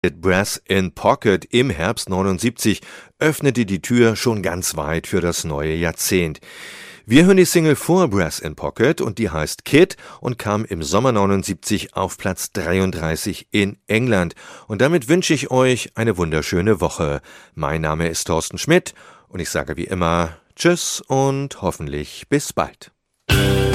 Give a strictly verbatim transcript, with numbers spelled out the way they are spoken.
Brass in Pocket im Herbst neunundsiebzig öffnete die Tür schon ganz weit für das neue Jahrzehnt. Wir hören die Single vor Brass in Pocket und die heißt Kid und kam im Sommer neunundsiebzig auf Platz dreiunddreißig in England. Und damit wünsche ich euch eine wunderschöne Woche. Mein Name ist Thorsten Schmidt und ich sage wie immer Tschüss und hoffentlich bis bald.